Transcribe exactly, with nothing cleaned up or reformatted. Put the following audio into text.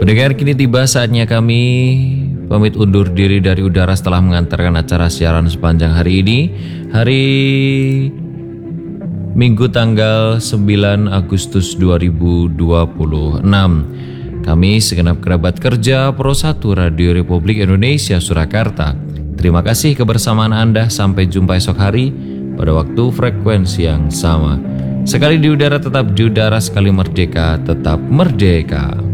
Pendengar, kini tiba saatnya kami pamit undur diri dari udara setelah mengantarkan acara siaran sepanjang hari ini. Hari Minggu tanggal sembilan Agustus dua ribu dua puluh enam. Kami segenap kerabat kerja Pro satu Radio Republik Indonesia Surakarta, terima kasih kebersamaan Anda. Sampai jumpa esok hari pada waktu frekuensi yang sama. Sekali di udara tetap di udara, sekali merdeka tetap merdeka.